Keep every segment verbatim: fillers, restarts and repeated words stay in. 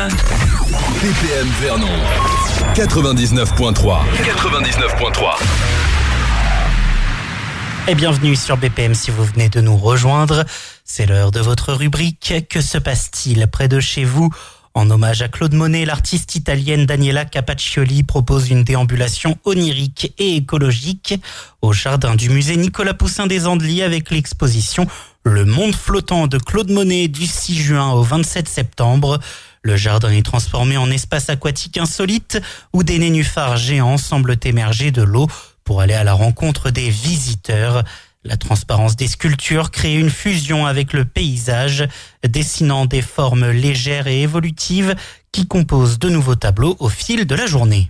B P M Vernon quatre-vingt-dix-neuf point trois. quatre-vingt-dix-neuf point trois. Et bienvenue sur B P M si vous venez de nous rejoindre. C'est l'heure de votre rubrique. Que se passe-t-il près de chez vous ? En hommage à Claude Monet, l'artiste italienne Daniela Capaccioli propose une déambulation onirique et écologique au jardin du musée Nicolas Poussin des Andelys avec l'exposition Le Monde flottant de Claude Monet du six juin au vingt-sept septembre. Le jardin est transformé en espace aquatique insolite où des nénuphars géants semblent émerger de l'eau pour aller à la rencontre des visiteurs. La transparence des sculptures crée une fusion avec le paysage, dessinant des formes légères et évolutives qui composent de nouveaux tableaux au fil de la journée.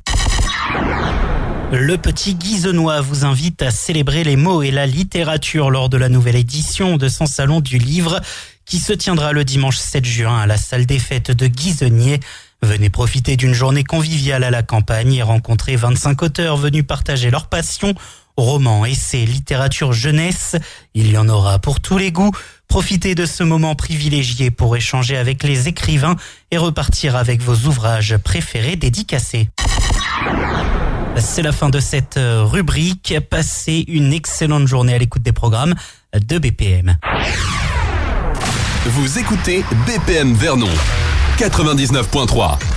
Le Petit Guisenois vous invite à célébrer les mots et la littérature lors de la nouvelle édition de son salon du livre qui se tiendra le dimanche sept juin à la salle des fêtes de Guisenier. Venez profiter d'une journée conviviale à la campagne et rencontrer vingt-cinq auteurs venus partager leur passion. Romans, essais, littérature jeunesse, il y en aura pour tous les goûts. Profitez de ce moment privilégié pour échanger avec les écrivains et repartir avec vos ouvrages préférés dédicacés. C'est la fin de cette rubrique. Passez une excellente journée à l'écoute des programmes de B P M. Vous écoutez B P M Vernon quatre-vingt-dix-neuf point trois.